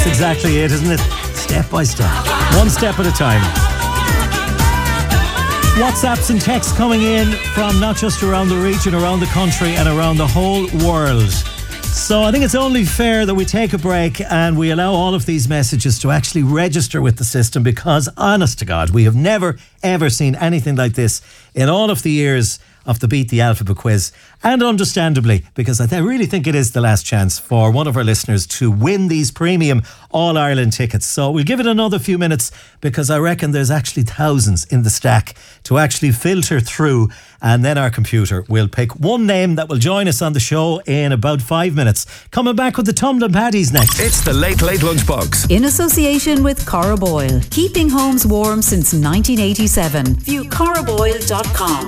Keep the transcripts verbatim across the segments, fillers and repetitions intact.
That's exactly it, isn't it? Step by step. One step at a time. WhatsApps and texts coming in from not just around the region, around the country and around the whole world. So I think it's only fair that we take a break and we allow all of these messages to actually register with the system, because honest to God, we have never ever seen anything like this in all of the years of the Beat the Alphabet quiz, and understandably, because I th- really think it is the last chance for one of our listeners to win these premium All-Ireland tickets. So we'll give it another few minutes, because I reckon there's actually thousands in the stack to actually filter through, and then our computer will pick one name that will join us on the show in about five minutes. Coming back with the Tumbling Paddies next. It's the Late Late Lunchbox. In association with Cora Boyle. Keeping homes warm since nineteen eighty-seven. View cora boyle dot com.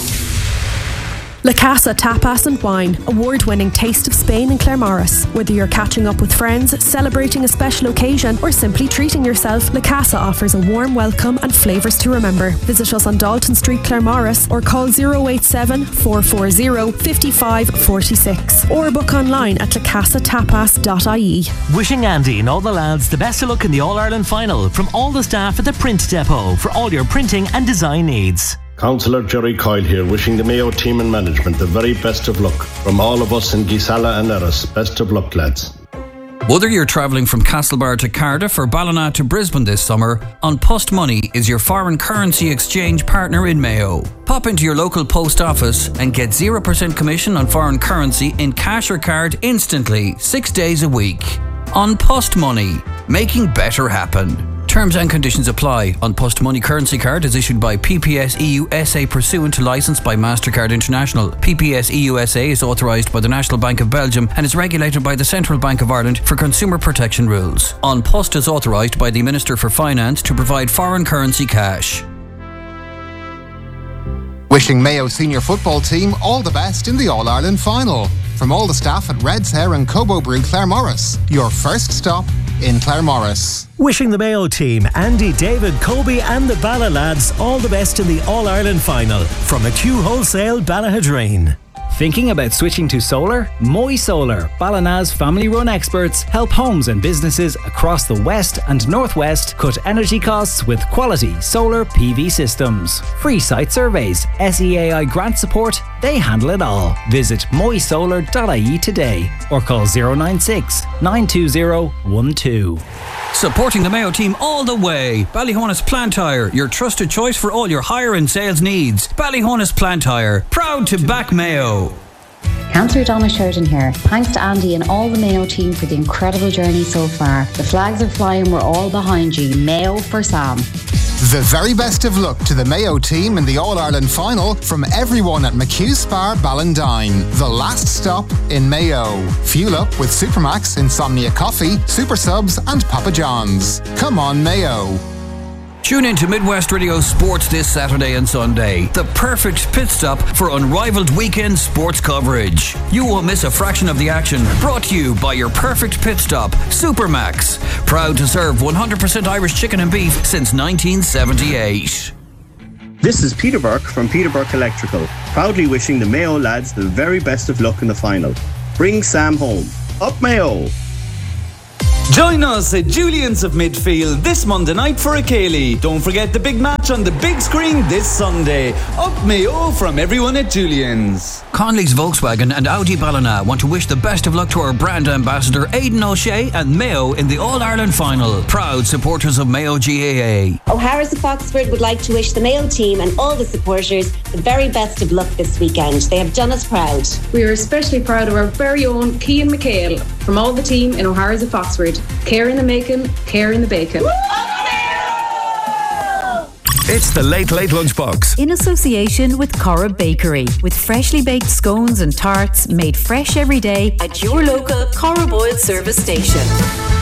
La Casa Tapas and Wine, award-winning Taste of Spain in Claremorris. Whether you're catching up with friends, celebrating a special occasion, or simply treating yourself, La Casa offers a warm welcome and flavours to remember. Visit us on Dalton Street, Claremorris, or call oh eight seven, four four zero, five five four six, or book online at la casa tapas dot I E. Wishing Andy and all the lads the best of luck in the All-Ireland final from all the staff at the Print Depot for all your printing and design needs. Councillor Jerry Coyle here, wishing the Mayo team and management the very best of luck. From all of us in Gisala and Erris, best of luck, lads. Whether you're travelling from Castlebar to Cardiff or Ballina to Brisbane this summer, An Post Money is your foreign currency exchange partner in Mayo. Pop into your local post office and get zero percent commission on foreign currency in cash or card instantly, six days a week. An Post Money, making better happen. Terms and conditions apply. An Post Money currency card is issued by P P S E U S A pursuant to licence by MasterCard International. P P S E U S A is authorised by the National Bank of Belgium and is regulated by the Central Bank of Ireland for consumer protection rules. An Post is authorised by the Minister for Finance to provide foreign currency cash. Wishing Mayo senior football team all the best in the All-Ireland final. From all the staff at Red's Hair and Cobo Brew Claremorris, your first stop in Claremorris. Wishing the Mayo team, Andy, David, Kobe and the Balla lads all the best in the All-Ireland final. From McHugh Wholesale, Ballahadreen. Thinking about switching to solar? Moy Solar, Ballina's family-run experts, help homes and businesses across the west and northwest cut energy costs with quality solar P V systems. Free site surveys, S E A I grant support, they handle it all. Visit moy solar dot I E today or call oh nine six, nine two zero, one two. Supporting the Mayo team all the way. Ballyhonus Plant Hire, your trusted choice for all your hire and sales needs. Ballyhonus Plant Hire, proud to back Mayo. Councillor Donna Sheridan here. Thanks to Andy and all the Mayo team for the incredible journey so far. The flags are flying, we're all behind you. Mayo for Sam. The very best of luck to the Mayo team in the All-Ireland final from everyone at McHugh Spar Ballindine. The last stop in Mayo. Fuel up with Supermax, Insomnia Coffee, Super Subs and Papa John's. Come on, Mayo. Tune in to Midwest Radio Sports this Saturday and Sunday. The perfect pit stop for unrivaled weekend sports coverage. You won't miss a fraction of the action. Brought to you by your perfect pit stop, Supermax. Proud to serve one hundred percent Irish chicken and beef since nineteen seventy-eight. This is Peter Burke from Peter Burke Electrical, proudly wishing the Mayo lads the very best of luck in the final. Bring Sam home. Up Mayo! Join us at Julian's of Midfield this Monday night for a Cayley. Don't forget the big match on the big screen this Sunday. Up Mayo from everyone at Julian's. Conley's Volkswagen and Audi Ballina want to wish the best of luck to our brand ambassador Aidan O'Shea and Mayo in the All-Ireland final. Proud supporters of Mayo G A A. O'Hara's of Foxford would like to wish the Mayo team and all the supporters the very best of luck this weekend. They have done us proud. We are especially proud of our very own Cian McHale from all the team in O'Hara's of Foxford. Care in the making, care in the bacon. It's the Late Late Lunchbox. In association with Cora Bakery, with freshly baked scones and tarts made fresh every day at your local Cora Boyle service station.